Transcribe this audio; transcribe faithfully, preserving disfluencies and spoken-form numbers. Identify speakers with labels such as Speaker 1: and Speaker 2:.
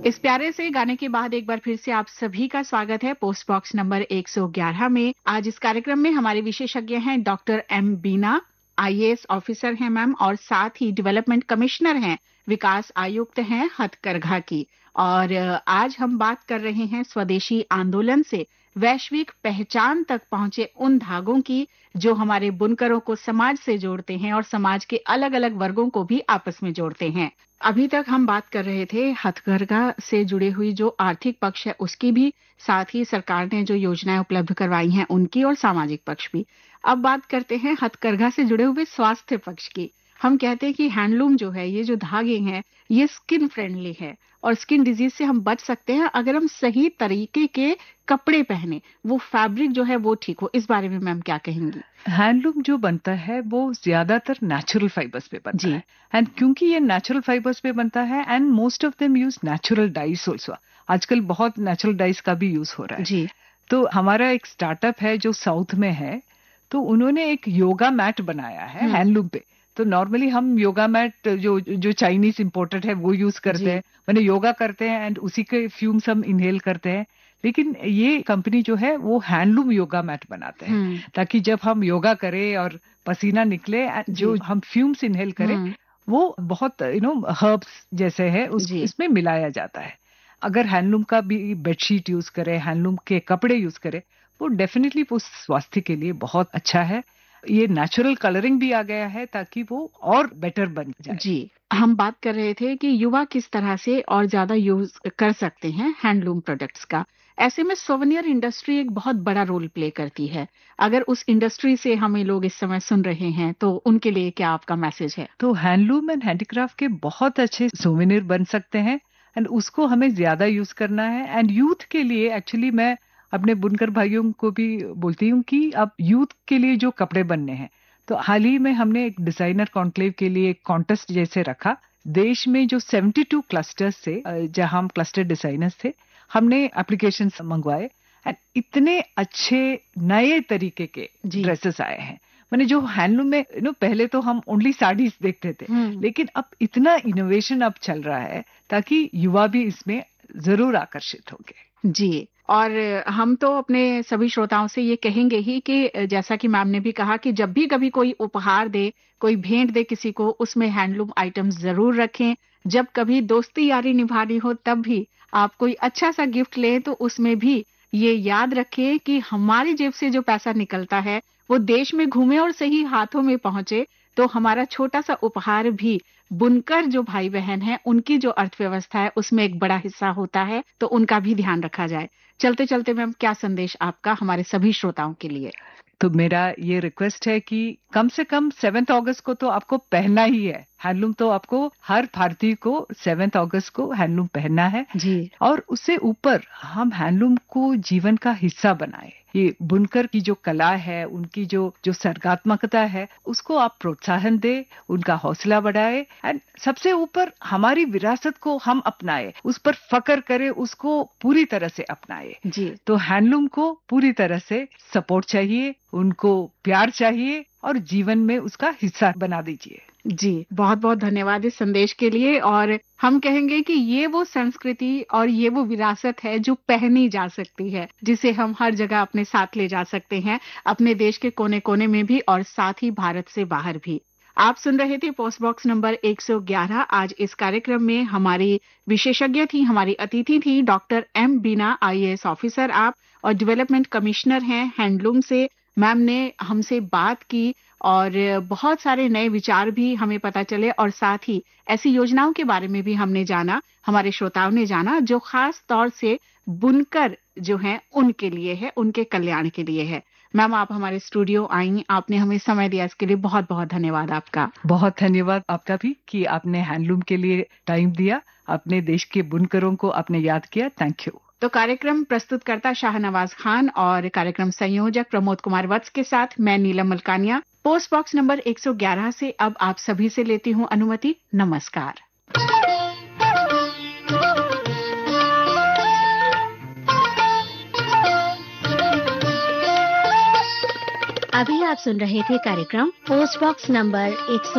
Speaker 1: इस प्यारे से गाने के बाद एक बार फिर से आप सभी का स्वागत है पोस्ट बॉक्स नंबर एक सौ ग्यारह में। आज इस कार्यक्रम में हमारे विशेषज्ञ हैं डॉक्टर एम बीना, आईएएस ऑफिसर हैं मैम, और साथ ही डेवलपमेंट कमिश्नर हैं, विकास आयुक्त हैं हथकरघा की। और आज हम बात कर रहे हैं स्वदेशी आंदोलन से वैश्विक पहचान तक पहुंचे उन धागों की जो हमारे बुनकरों को समाज से जोड़ते हैं और समाज के अलग अलग वर्गों को भी आपस में जोड़ते हैं। अभी तक हम बात कर रहे थे हथकरघा से जुड़े हुई जो आर्थिक पक्ष है उसकी भी, साथ ही सरकार ने जो योजनाएं उपलब्ध करवाई हैं उनकी, और सामाजिक पक्ष भी। अब बात करते हैं हथकरघा से जुड़े हुए स्वास्थ्य पक्ष की। हम कहते हैं कि हैंडलूम जो है, ये जो धागे हैं, ये स्किन फ्रेंडली है और स्किन डिजीज से हम बच सकते हैं अगर हम सही तरीके के कपड़े पहने, वो फैब्रिक जो है वो ठीक हो। इस बारे में मैम क्या कहेंगी?
Speaker 2: हैंडलूम जो बनता है वो ज्यादातर नेचुरल फाइबर्स पे बनता है, एंड क्योंकि ये नेचुरल फाइबर्स पे बनता है and most of them use natural dice also. आजकल बहुत नेचुरल डाइस का भी यूज हो रहा है
Speaker 1: जी।
Speaker 2: तो हमारा एक स्टार्टअप है जो साउथ में है, तो उन्होंने एक योगा मैट बनाया है हैंडलूम पे। तो नॉर्मली हम योगा मैट जो जो चाइनीज इंपोर्टेड है वो यूज करते हैं, मैंने योगा करते हैं एंड उसी के फ्यूम्स हम इनहेल करते हैं। लेकिन ये कंपनी जो है वो हैंडलूम योगा मैट बनाते हैं ताकि जब हम योगा करें और पसीना निकले, जो हम फ्यूम्स इनहेल करें वो बहुत यू नो हर्ब्स जैसे है उस इसमें मिलाया जाता है। अगर हैंडलूम का भी बेडशीट यूज करें, हैंडलूम के कपड़े यूज करें, वो डेफिनेटली वो स्वास्थ्य के लिए बहुत अच्छा है। ये नेचुरल कलरिंग भी आ गया है ताकि वो और बेटर बन जाए।
Speaker 1: जी, हम बात कर रहे थे कि युवा किस तरह से और ज्यादा यूज कर सकते हैं हैंडलूम प्रोडक्ट्स का। ऐसे में सोवेनियर इंडस्ट्री एक बहुत बड़ा रोल प्ले करती है। अगर उस इंडस्ट्री से हमें लोग इस समय सुन रहे हैं तो उनके लिए क्या आपका मैसेज है?
Speaker 2: तो हैंडलूम एंड हैंडीक्राफ्ट के बहुत अच्छे सोवेनियर बन सकते हैं एंड उसको हमें ज्यादा यूज करना है। एंड यूथ के लिए एक्चुअली मैं अपने बुनकर भाइयों को भी बोलती हूँ कि अब यूथ के लिए जो कपड़े बनने हैं, तो हाल ही में हमने एक डिजाइनर कॉन्क्लेव के लिए एक कॉन्टेस्ट जैसे रखा। देश में जो बहत्तर क्लस्टर्स थे, जहां हम क्लस्टर डिजाइनर्स थे, हमने एप्लीकेशंस मंगवाए एंड इतने अच्छे नए तरीके के ड्रेसेस आए हैं। मैंने जो हैंडलूम में यू नो पहले तो हम ओनली साड़ीज देखते थे, लेकिन अब इतना इनोवेशन अब चल रहा है ताकि युवा भी इसमें जरूर आकर्षित होंगे।
Speaker 1: जी, और हम तो अपने सभी श्रोताओं से ये कहेंगे ही कि जैसा कि मैम ने भी कहा कि जब भी कभी कोई उपहार दे, कोई भेंट दे किसी को, उसमें हैंडलूम आइटम्स जरूर रखें। जब कभी दोस्ती यारी निभानी हो तब भी आप कोई अच्छा सा गिफ्ट लें तो उसमें भी ये याद रखें कि हमारी जेब से जो पैसा निकलता है वो देश में घूमे और सही हाथों में पहुंचे, तो हमारा छोटा सा उपहार भी बुनकर जो भाई बहन है उनकी जो अर्थव्यवस्था है उसमें एक बड़ा हिस्सा होता है, तो उनका भी ध्यान रखा जाए। चलते चलते मैम, क्या संदेश आपका हमारे सभी श्रोताओं के लिए?
Speaker 2: तो मेरा ये रिक्वेस्ट है कि कम से कम सात अगस्त को तो आपको पहनना ही है हैंडलूम। तो आपको हर भारतीय को सात अगस्त को हैंडलूम पहनना है
Speaker 1: जी। और
Speaker 2: उससे ऊपर हम हैंडलूम को जीवन का हिस्सा बनाए। ये बुनकर की जो कला है, उनकी जो जो सर्गात्मकता है, उसको आप प्रोत्साहन दे, उनका हौसला बढ़ाए एंड सबसे ऊपर हमारी विरासत को हम अपनाए, उस पर फक्र करें, उसको पूरी तरह से अपनाए।
Speaker 1: जी।
Speaker 2: तो हैंडलूम को पूरी तरह से सपोर्ट चाहिए, उनको प्यार चाहिए और जीवन में उसका हिस्सा बना दीजिए।
Speaker 1: जी, बहुत बहुत धन्यवाद इस संदेश के लिए। और हम कहेंगे कि ये वो संस्कृति और ये वो विरासत है जो पहनी जा सकती है, जिसे हम हर जगह अपने साथ ले जा सकते हैं, अपने देश के कोने कोने में भी और साथ ही भारत से बाहर भी। आप सुन रहे थे पोस्ट बॉक्स नंबर एक सौ ग्यारह। आज इस कार्यक्रम में हमारी विशेषज्ञ थी, हमारी अतिथि थी डॉक्टर एम बीना, आईएएस ऑफिसर आप और डेवलपमेंट कमिश्नर हैं हैंडलूम से। मैम ने हमसे बात की और बहुत सारे नए विचार भी हमें पता चले, और साथ ही ऐसी योजनाओं के बारे में भी हमने जाना, हमारे श्रोताओं ने जाना, जो खास तौर से बुनकर जो हैं उनके लिए है, उनके कल्याण के लिए है। मैम, आप हमारे स्टूडियो आई, आपने हमें समय दिया, इसके लिए बहुत बहुत धन्यवाद आपका।
Speaker 2: बहुत धन्यवाद आपका भी कि आपने हैंडलूम के लिए टाइम दिया, अपने देश के बुनकरों को आपने याद किया। Thank you.
Speaker 1: तो कार्यक्रम प्रस्तुतकर्ता शाहनवाज खान और कार्यक्रम संयोजक प्रमोद कुमार वत्स के साथ मैं नीलम मलकानिया, पोस्ट बॉक्स नंबर एक सौ ग्यारह से अब आप सभी से लेती हूँ अनुमति। नमस्कार।
Speaker 3: अभी आप सुन रहे थे कार्यक्रम पोस्ट बॉक्स नंबर एक सौ